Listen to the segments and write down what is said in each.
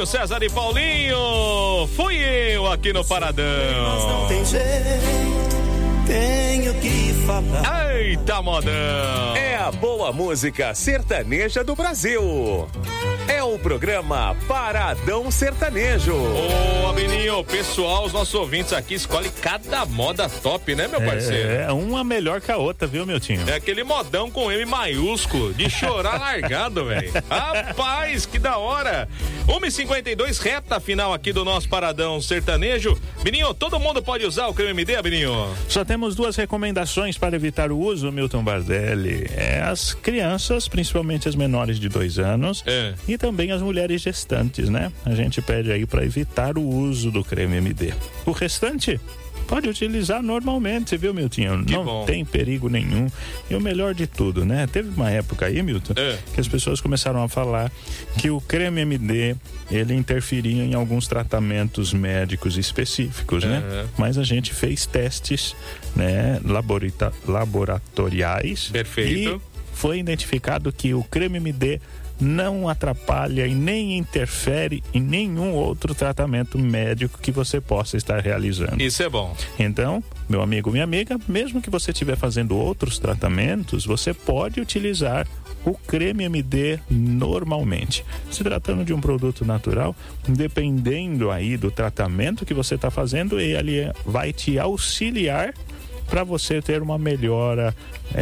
Júlio César e Paulinho. Fui eu aqui no Paradão. Mas não tem jeito, tenho que falar. Eita, modão. É a boa música sertaneja do Brasil. É o programa Paradão Sertanejo. Ô, Abelinho, pessoal, os nossos ouvintes aqui escolhem cada moda top, né, meu parceiro? É, uma melhor que a outra, viu, meu tio? É aquele modão com M maiúsculo, de chorar largado, velho. Rapaz, que da hora. 1h52, reta final aqui do nosso Paradão Sertanejo. Beninho, todo mundo pode usar o creme MD, Beninho? Só temos duas recomendações para evitar o uso, Milton Bardelli. As crianças, principalmente as menores de 2 anos, e também as mulheres gestantes, né? A gente pede aí para evitar o uso do creme MD. O restante pode utilizar normalmente, viu, Milton? Não tem perigo nenhum. E o melhor de tudo, né? Teve uma época aí, Milton, que as pessoas começaram a falar que o creme MD, ele interferia em alguns tratamentos médicos específicos, né? Mas a gente fez testes, né, laboratoriais. Perfeito. E foi identificado que o creme MD não atrapalha e nem interfere em nenhum outro tratamento médico que você possa estar realizando. Isso é bom. Então, meu amigo, minha amiga, mesmo que você estiver fazendo outros tratamentos, você pode utilizar o creme MD normalmente. Se tratando de um produto natural, dependendo aí do tratamento que você está fazendo, ele vai te auxiliar para você ter uma melhora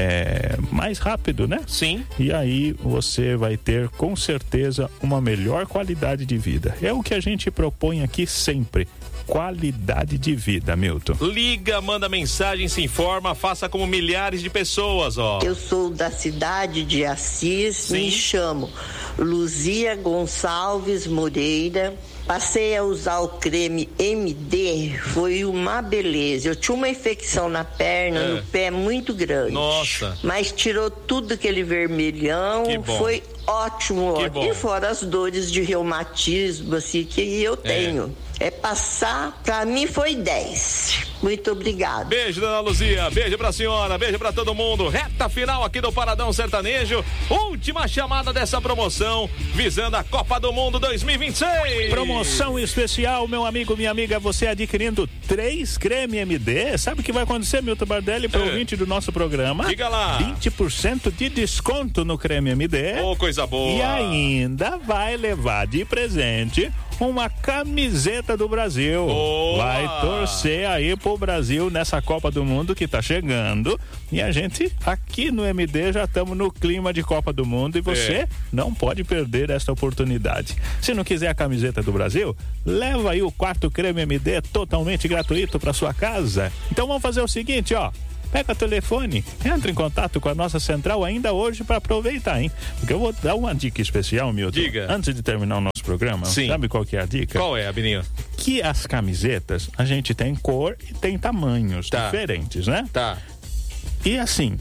mais rápido, né? Sim. E aí você vai ter com certeza uma melhor qualidade de vida. É o que a gente propõe aqui sempre. Qualidade de vida, Milton. Liga, manda mensagem, se informa, faça como milhares de pessoas, ó. Eu sou da cidade de Assis, me chamo Luzia Gonçalves Moreira. Passei a usar o creme MD, foi uma beleza. Eu tinha uma infecção na perna, no pé muito grande. Nossa. Mas tirou tudo aquele vermelhão, foi ótimo. E fora as dores de reumatismo, assim, que eu tenho. Passar, pra mim foi 10. Muito obrigado. Beijo, dona Luzia, beijo pra senhora, beijo pra todo mundo. Reta final aqui do Paradão Sertanejo. Última chamada dessa promoção, visando a Copa do Mundo 2026. Promoção especial, meu amigo, minha amiga, você adquirindo 3 creme MD. Sabe o que vai acontecer, Milton Bardelli, para o ouvinte do nosso programa? Diga lá. 20% de desconto no creme MD. Ô, coisa boa. E ainda vai levar de presente uma camiseta do Brasil. Boa. Vai torcer aí pro Brasil nessa Copa do Mundo que tá chegando. E a gente aqui no MD já estamos no clima de Copa do Mundo e você não pode perder esta oportunidade. Se não quiser a camiseta do Brasil, leva aí o 4º creme MD totalmente gratuito para sua casa. Então vamos fazer o seguinte, ó. Pega o telefone, entra em contato com a nossa central ainda hoje para aproveitar, hein? Porque eu vou dar uma dica especial, Milton. Diga. Antes de terminar o nosso programa, sabe qual que é a dica? Qual é, Abelinho? Que as camisetas, a gente tem cor e tem tamanhos diferentes, né? Tá. E assim,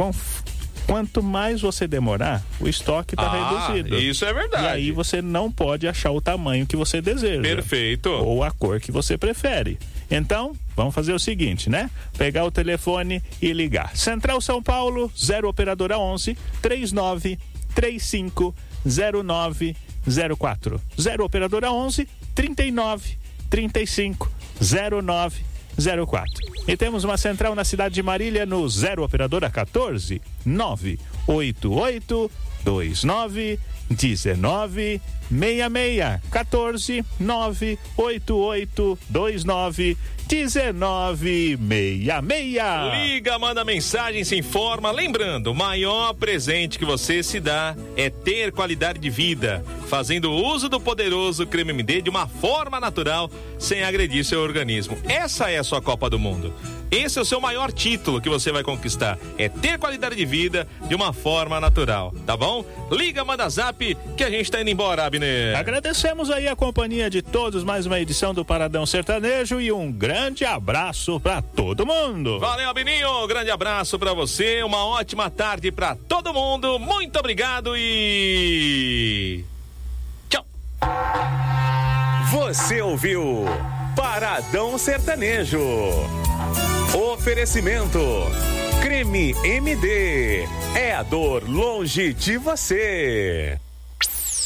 quanto mais você demorar, o estoque tá reduzido. Isso é verdade. E aí você não pode achar o tamanho que você deseja. Perfeito. Ou a cor que você prefere. Então, vamos fazer o seguinte, né? Pegar o telefone e ligar. Central São Paulo, 0 operadora 11 39 35 09 04. 0 operadora 11 39 35 09 04. E temos uma central na cidade de Marília no 0 operadora 14 988 29 19 66 14 988 29 19 66. Liga, manda mensagem, se informa. Lembrando, o maior presente que você se dá é ter qualidade de vida, fazendo uso do poderoso creme MD de uma forma natural, sem agredir seu organismo. Essa é a sua Copa do Mundo. Esse é o seu maior título que você vai conquistar, é ter qualidade de vida de uma forma natural, tá bom? Liga, manda zap, que a gente tá indo embora, Abner. Agradecemos aí a companhia de todos, mais uma edição do Paradão Sertanejo e um grande abraço pra todo mundo. Valeu, Abininho, grande abraço pra você, uma ótima tarde pra todo mundo, muito obrigado e... tchau. Você ouviu Paradão Sertanejo. Oferecimento Creme MD, é a dor longe de você.